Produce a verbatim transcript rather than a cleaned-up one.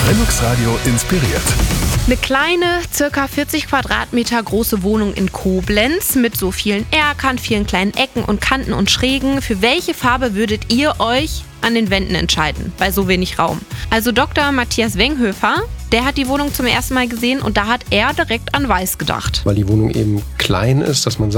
Velux Radio inspiriert. Eine kleine, circa vierzig Quadratmeter große Wohnung in Koblenz mit so vielen Erkern, vielen kleinen Ecken und Kanten und Schrägen. Für welche Farbe würdet ihr euch an den Wänden entscheiden, bei so wenig Raum? Also Doktor Matthias Wenghöfer, der hat die Wohnung zum ersten Mal gesehen und da hat er direkt an Weiß gedacht. Weil die Wohnung eben klein ist, dass man